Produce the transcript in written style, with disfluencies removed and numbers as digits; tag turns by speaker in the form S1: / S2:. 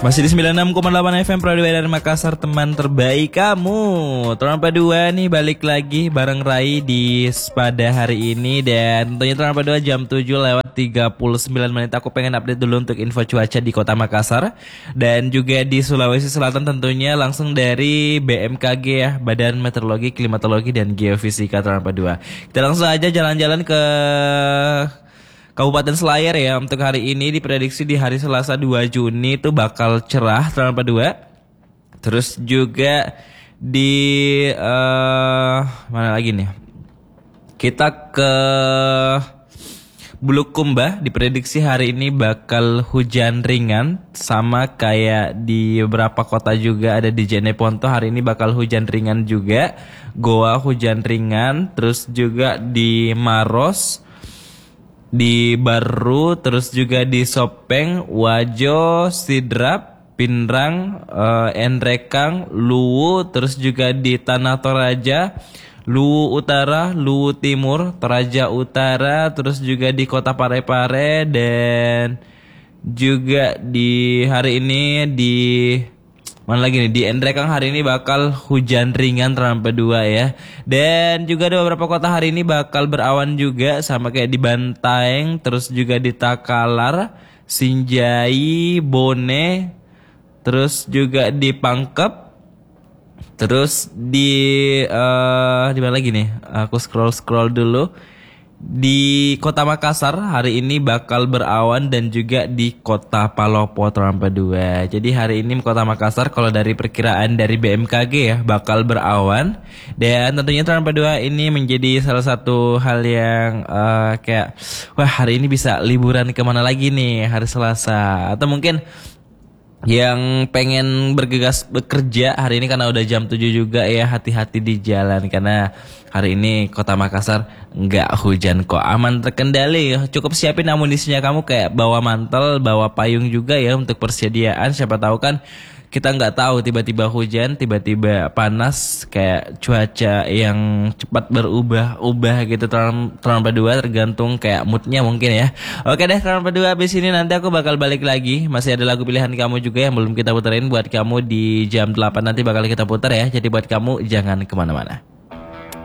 S1: Masih di 96,8 FM Pradua dari Makassar, teman terbaik kamu. Teman Padua nih balik lagi bareng Rai pada hari ini. Dan tentunya Teman Padua jam 7:39 aku pengen update dulu untuk info cuaca di kota Makassar dan juga di Sulawesi Selatan, tentunya langsung dari BMKG ya, Badan Meteorologi, Klimatologi dan Geofisika Teman Padua. Kita langsung aja jalan-jalan ke Kabupaten Selayar ya. Untuk hari ini diprediksi di hari Selasa 2 Juni itu bakal cerah Teman Padua. Terus juga di mana lagi nih? Kita ke Bulukumba, diprediksi hari ini bakal hujan ringan, sama kayak di beberapa kota juga ada di Jeneponto hari ini bakal hujan ringan juga. Goa hujan ringan, terus juga di Maros, di Baru, terus juga di Sopeng, Wajo, Sidrap, Pinrang, Enrekang, Luwu, terus juga di Tanah Toraja, Luwu Utara, Luwu Timur, Toraja Utara, terus juga di Kota Parepare, dan juga di hari ini di mana lagi nih, di Enrekang hari ini bakal hujan ringan sampai 2 ya. Dan juga ada beberapa kota hari ini bakal berawan juga, sama kayak di Bantaeng, terus juga di Takalar, Sinjai, Bone, terus juga di Pangkep, terus di mana lagi nih? Aku scroll dulu. Di kota Makassar hari ini bakal berawan dan juga di kota Palopo Teman Padua. Jadi hari ini kota Makassar kalau dari perkiraan dari BMKG ya bakal berawan. Dan tentunya Teman Padua ini menjadi salah satu hal yang kayak wah, hari ini bisa liburan kemana lagi nih hari Selasa. Atau mungkin yang pengen bergegas bekerja hari ini karena udah jam 7 juga ya, hati-hati di jalan karena hari ini kota Makassar nggak hujan kok, aman terkendali. Cukup siapin amunisinya kamu, kayak bawa mantel, bawa payung juga ya untuk persediaan. Siapa tahu kan kita nggak tahu tiba-tiba hujan, tiba-tiba panas, kayak cuaca yang cepat berubah-ubah gitu Teman Padua, tergantung kayak moodnya mungkin ya. Oke deh Teman Padua, abis ini nanti aku bakal balik lagi. Masih ada lagu pilihan kamu juga yang belum kita puterin buat kamu di jam 8 nanti bakal kita putar ya. Jadi buat kamu jangan kemana-mana.